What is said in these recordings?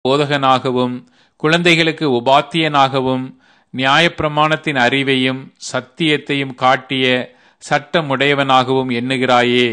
போதகனாகவும் குழந்தைகளுக்கு உபாத்தியனாகவும் நியாயப்பிரமாணத்தின் அறிவையும் சத்தியத்தையும் காட்டிய சட்டமுடையவனாகவும் எண்ணுகிறாயே.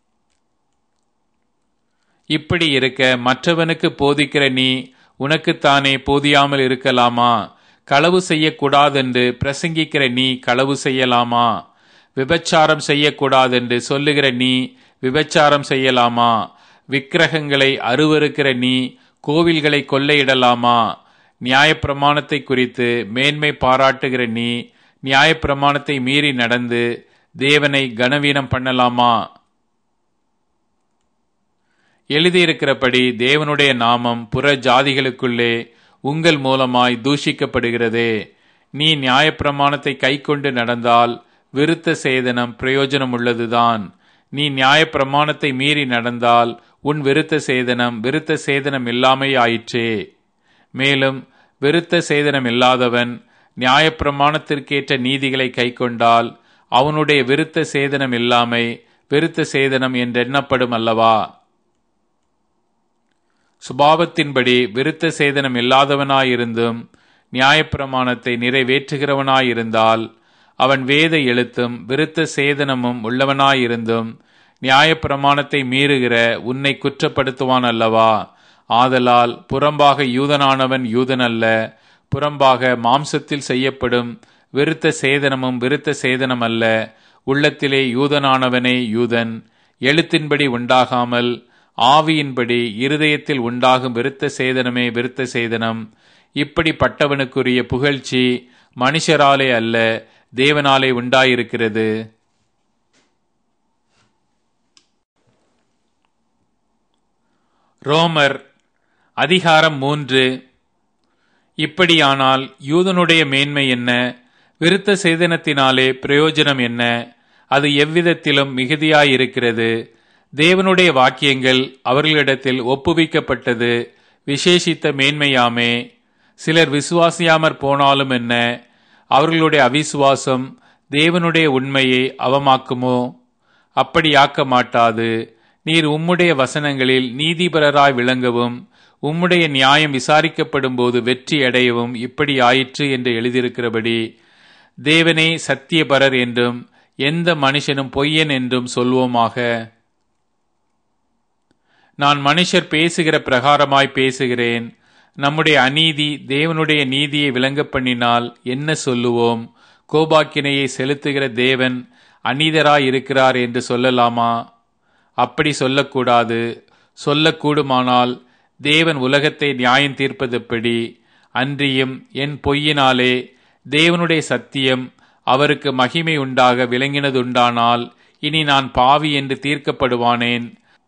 இப்படி இருக்க மற்றவனுக்கு போதிக்கிற நீ உனக்குத்தானே போதியாமல் இருக்கலாமா? களவு செய்யக்கூடாதென்று பிரசங்கிக்கிற நீ களவு செய்யலாமா? விபச்சாரம் செய்யக்கூடாதென்று சொல்லுகிற நீ விபச்சாரம் செய்யலாமா? விக்கிரகங்களை அருவருக்கிற நீ கோவில்களை கொள்ளையிடலாமா? நியாயப்பிரமாணத்தை குறித்து மேன்மை பாராட்டுகிற நீ நியாயப்பிரமாணத்தை மீறி நடந்து தேவனை கனவீனம் பண்ணலாமா? எழுதியிருக்கிறபடி தேவனுடைய நாமம் புற ஜாதிகளுக்குள்ளே உங்கள் மூலமாய் தூஷிக்கப்படுகிறதே. நீ நியாயப்பிரமாணத்தை கைக்கொண்டு நடந்தால் விருத்த சேதனம் பிரயோஜனம் உள்ளதுதான். நீ நியாயப்பிரமாணத்தை மீறி நடந்தால் உன் விருத்த சேதனம் இல்லாமையாயிற்றே. மேலும் விருத்த சேதனம் இல்லாதவன் நியாயப்பிரமாணத்திற்கேற்ற நீதிகளை கைக்கொண்டால் அவனுடைய விருத்த சேதனம் இல்லாமை விருத்த சேதனம் என்றெண்ணப்படும் அல்லவா? சுபாவத்தின்படி விருத்த சேதனம் இல்லாதவனாயிருந்தும் நியாயப்பிரமாணத்தை நிறைவேற்றுகிறவனாயிருந்தால் அவன் வேத எழுத்தும் விருத்த சேதனமும் உள்ளவனாயிருந்தும் நியாயப்பிரமாணத்தை மீறுகிற உன்னை குற்றப்படுத்துவான் அல்லவா? ஆதலால் புறம்பாக யூதனானவன் யூதன் அல்ல, புறம்பாக மாம்சத்தில் செய்யப்படும் விருத்த சேதனமும் விருத்த சேதனம் அல்ல, உள்ளத்திலே யூதனானவனே யூதன். எழுத்தின்படி உண்டாகாமல் ஆவியின்படி இருதயத்தில் உண்டாகும் விருத்த சேதனமே விருத்த சேதனம். இப்படிப்பட்டவனுக்குரிய புகழ்ச்சி மனுஷராலே அல்ல, தேவனாலே உண்டாயிருக்கிறது. ரோமர் அதிகாரம் 3. இப்படியானால் யூதனுடைய மேன்மை என்ன? விருத்த சேதனத்தினாலே பிரயோஜனம் என்ன? அது எவ்விதத்திலும் மிகுதியாயிருக்கிறது. தேவனுடைய வாக்கியங்கள் அவர்களிடத்தில் ஒப்புவிக்கப்பட்டது விசேஷித்த மேன்மையாமே. சிலர் விசுவாசியாமற் போனாலும் என்ன? அவர்களுடைய அவிசுவாசம் தேவனுடைய உண்மையை அவமாக்குமோ? அப்படியாக்க மாட்டாது. நீர் உம்முடைய வசனங்களில் நீதிபரராய் விளங்கவும் உம்முடைய நியாயம் விசாரிக்கப்படும் போது வெற்றி அடையவும் இப்படி ஆயிற்று என்று எழுதியிருக்கிறபடி தேவனே சத்தியபரர் என்றும் எந்த மனுஷனும் பொய்யன் என்றும் சொல்வோமாக. நான் மனுஷர் பேசுகிற பிரகாரமாய் பேசுகிறேன். நம்முடைய அநீதி தேவனுடைய நீதியை விளங்க பண்ணினால் என்ன சொல்லுவோம்? கோபாக்கினையை செலுத்துகிற தேவன் அநீதராய் இருக்கிறார் என்று சொல்லலாமா? அப்படி சொல்லக்கூடாது. சொல்லக்கூடுமானால் தேவன் உலகத்தை நியாயம் தீர்ப்பதெப்படி? அன்றியும் என் பொய்யினாலே தேவனுடைய சத்தியம் அவருக்கு மகிமை உண்டாக விளங்கினதுண்டானால் இனி நான் பாவி என்று தீர்க்கப்படுவானேன்.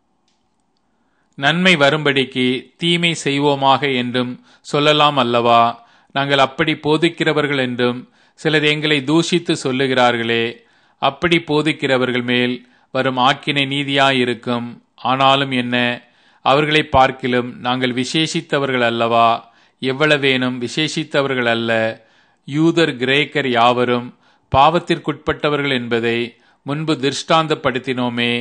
நன்மை வரும்படிக்கு தீமை செய்வோமாக என்றும் சொல்லலாம் அல்லவா? நாங்கள் அப்படி போதிக்கிறவர்கள் என்றும் சிலர் எங்களை தூஷித்து சொல்லுகிறார்களே. அப்படி போதிக்கிறவர்கள் மேல் வரும் ஆக்கினை நீதியாயிருக்கும். ஆனாலும் என்ன, அவர்களை பார்க்கிலும் நாங்கள் விசேஷித்தவர்கள் அல்லவா? எவ்வளவேனும் விசேஷித்தவர்கள் அல்ல. யூதர் கிரேக்கர் யாவரும் பாவத்திற்குட்பட்டவர்கள் என்பதை முன்பு திருஷ்டாந்தப்படுத்தினோமே.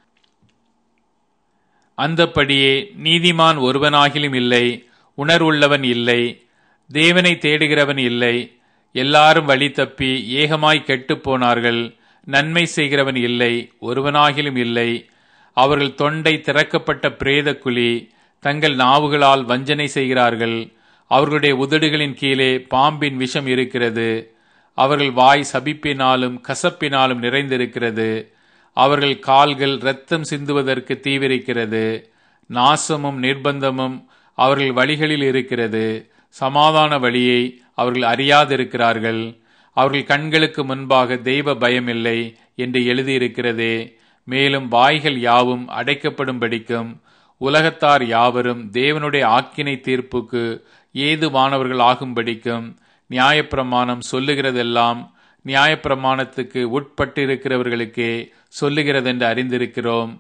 அந்தப்படியே நீதிமான் ஒருவனாகிலும் இல்லை, உணர்வுள்ளவன் இல்லை, தேவனை தேடுகிறவன் இல்லை. எல்லாரும் வழி தப்பி ஏகமாய் கெட்டுப் போனார்கள். நன்மை செய்கிறவன் இல்லை, ஒருவனாகிலும் இல்லை. அவர்கள் தொண்டை திறக்கப்பட்ட பிரேத குழி. தங்கள் நாவுகளால் வஞ்சனை செய்கிறார்கள். அவர்களுடைய உதடுகளின் கீழே பாம்பின் விஷம் இருக்கிறது. அவர்கள் வாய் சபிப்பினாலும் கசப்பினாலும் நிறைந்திருக்கிறது. அவர்கள் கால்கள் இரத்தம் சிந்துவதற்கு தீவிரிக்கிறது. நாசமும் நிர்பந்தமும் அவர்கள் வழிகளில் இருக்கிறது. சமாதான வழியை அவர்கள் அறியாதிருக்கிறார்கள். அவர்கள் கண்களுக்கு முன்பாக தெய்வ பயமில்லை என்று எழுதியிருக்கிறதே. மேலும் வாய்கள் யாவும் அடைக்கப்படும்படிக்கும் உலகத்தார் யாவரும் தேவனுடைய ஆக்கினை தீர்ப்புக்கு ஏதுவானவர்கள் ஆகும்படிக்கும் நியாயப்பிரமாணம் சொல்லுகிறதெல்லாம் நியாயப்பிரமாணத்துக்கு உட்பட்டிருக்கிறவர்களுக்கே சொல்லுகிறதென்று அறிந்திருக்கிறோம்.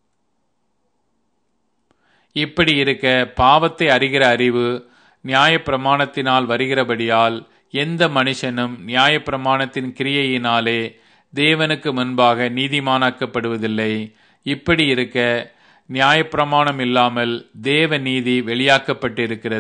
இப்படி இருக்க பாவத்தை அறிகிற அறிவு நியாயப்பிரமாணத்தினால் வருகிறபடியால் எந்த மனுஷனும் நியாயப்பிரமாணத்தின் கிரியையினாலே தேவனுக்கு முன்பாக நீதிமானாக்கப்படுவதில்லை. இப்படி இருக்க நியாயப்பிரமாணம் இல்லாமல் தேவ நீதி வெளியாக்கப்பட்டிருக்கிறது.